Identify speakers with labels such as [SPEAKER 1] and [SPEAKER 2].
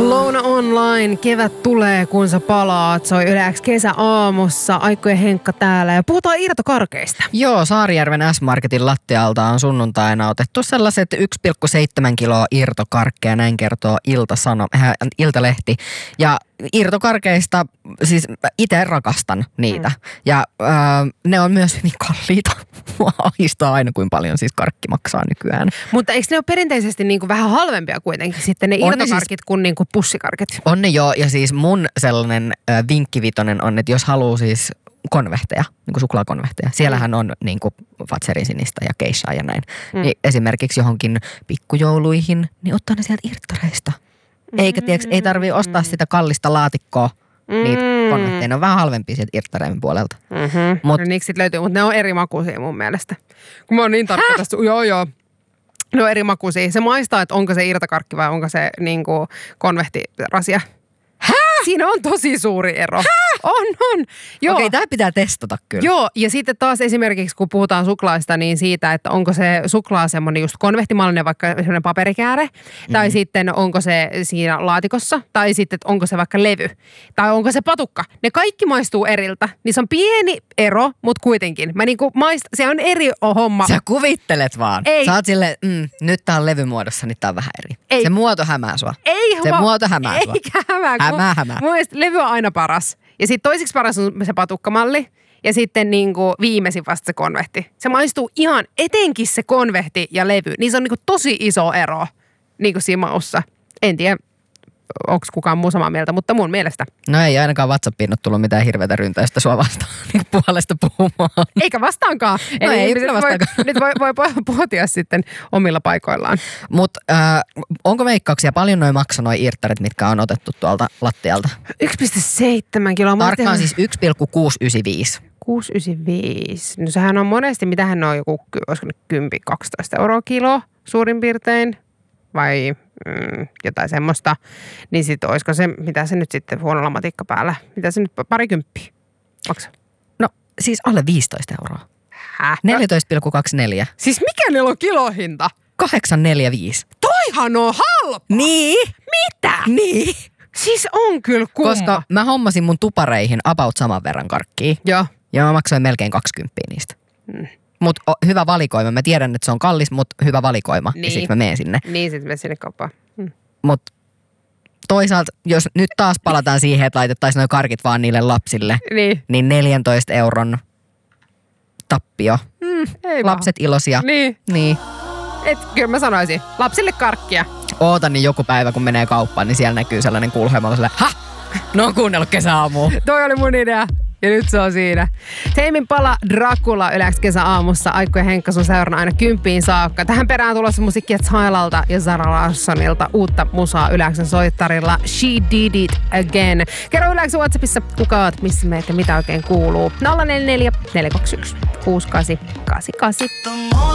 [SPEAKER 1] Louna Online, kevät tulee kun sä palaat, soi Yle X kesäaamussa, Aikkojen Henkka täällä ja puhutaan irtokarkeista.
[SPEAKER 2] Joo, Saarijärven S-Marketin lattialta on sunnuntaina otettu sellaiset 1,7 kiloa irtokarkkeja, näin kertoo Iltalehti. Ja irtokarkeista, siis itse rakastan niitä. Ja ne on myös hyvin kalliita. Mua ahistaa aina, kuin paljon siis karkki maksaa nykyään.
[SPEAKER 1] Mutta eikö ne ole perinteisesti niinku vähän halvempia kuitenkin sitten ne irtokarkit siis, kuin niinku pussikarkit?
[SPEAKER 2] On ne joo, ja siis mun sellainen vinkkivitonen on, että jos haluaa siis konvehteja, niin kuin suklaakonvehteja. Siellähän on niin kuin Fatserin sinistä ja keishaa ja näin. Niin esimerkiksi johonkin pikkujouluihin, niin ottaa ne sieltä irttareista. Eikä ei tarvitse ostaa sitä kallista laatikkoa. Niitä konvehteja, ne on vähän halvempia sieltä irttareiden puolelta.
[SPEAKER 1] No niiksi sit löytyy, mutta ne on eri makuisia mun mielestä. Kun mä oon niin tarkka tästä, joo. Ne on eri makuisia. Se maistaa, että onko se irtokarkki vai onko se niinku konvehtirasia. Siinä on tosi suuri ero. On.
[SPEAKER 2] Okei, tämä pitää testata kyllä.
[SPEAKER 1] Joo, ja sitten taas esimerkiksi kun puhutaan suklaista, niin siitä, että onko se suklaa semmoinen just konvehtimallinen, vaikka semmoinen paperikääre, tai sitten onko se siinä laatikossa, tai sitten onko se vaikka levy, tai onko se patukka. Ne kaikki maistuu eriltä, niin se on pieni ero, mutta kuitenkin. Se on eri homma.
[SPEAKER 2] Sä kuvittelet vaan.
[SPEAKER 1] Ei.
[SPEAKER 2] Sä oot silleen, nyt tää on levymuodossa, niin tää on vähän eri.
[SPEAKER 1] Ei.
[SPEAKER 2] Se muoto hämää sua.
[SPEAKER 1] Se
[SPEAKER 2] muoto hämää sua.
[SPEAKER 1] Eikä hämää. Mun mielestä levy on aina paras. Ja sitten toiseksi paras on se patukkamalli. Ja sitten niinku viimeisin vasta se konvehti. Se maistuu ihan, etenkin se konvehti ja levy. Niin se on niinku tosi iso ero niinku siinä maussa. En tiedä, onko kukaan muu samaa mieltä, mutta mun mielestä.
[SPEAKER 2] No ei ainakaan WhatsAppiin ole tullut mitään hirveätä ryntäystä sua vastaan niin puolesta puhumaan.
[SPEAKER 1] Eikä vastaankaan.
[SPEAKER 2] No ei vastaankaan.
[SPEAKER 1] Nyt voi pohtia sitten omilla paikoillaan.
[SPEAKER 2] Mutta onko veikkauksia paljon noi maksaa noi irttarit, mitkä on otettu tuolta lattialta?
[SPEAKER 1] 1,7 kiloa.
[SPEAKER 2] Tarkkaan siis 1,695.
[SPEAKER 1] 695. No sehän on monesti, mitähän on joku, olisiko 10-12 euroa kilo suurin piirtein. Vai jotain semmoista, niin sitten olisiko se, mitä se nyt sitten huonolla matikka päällä, mitä se nyt parikymppiä maksaa?
[SPEAKER 2] No siis alle 15 euroa.
[SPEAKER 1] Häh?
[SPEAKER 2] 14,24.
[SPEAKER 1] Siis mikä niillä on kilohinta?
[SPEAKER 2] 845.
[SPEAKER 1] Toihan on halpa!
[SPEAKER 2] Niin?
[SPEAKER 1] Mitä?
[SPEAKER 2] Niin.
[SPEAKER 1] Siis on kyllä kumma.
[SPEAKER 2] Koska mä hommasin mun tupareihin about saman verran karkkia.
[SPEAKER 1] Joo.
[SPEAKER 2] Ja mä maksoin melkein 20 niistä. Mutta hyvä valikoima. Mä tiedän, että se on kallis, mutta hyvä valikoima.
[SPEAKER 1] Niin.
[SPEAKER 2] Ja sit mä menen sinne.
[SPEAKER 1] Niin, sit menen sinne kauppaan.
[SPEAKER 2] Mutta toisaalta, jos nyt taas palataan siihen, että laitettaisiin nuo karkit vaan niille lapsille, niin 14 euron tappio.
[SPEAKER 1] Ei
[SPEAKER 2] Lapset iloisia.
[SPEAKER 1] Niin. Et kyllä mä sanoisin, lapsille karkkia.
[SPEAKER 2] Ootan niin joku päivä, kun menee kauppaan, niin siellä näkyy sellainen kulheimalla silleen, no on kuunnellut kesäaamua.
[SPEAKER 1] Toi oli mun idea. Ja nyt se on siinä. Tame Impala Dracula Yle X kesäaamussa. Aikkojen Henkka sun seurana aina 10 saakka. Tähän perään tulossa musiikkia Tylalta ja Zara Larssonilta. Uutta musaa Yle X:n soittarilla. She Did It Again. Kerro Yle X:n WhatsAppissa, kuka oot, missä meet ja mitä oikein kuuluu. 044 421 6888.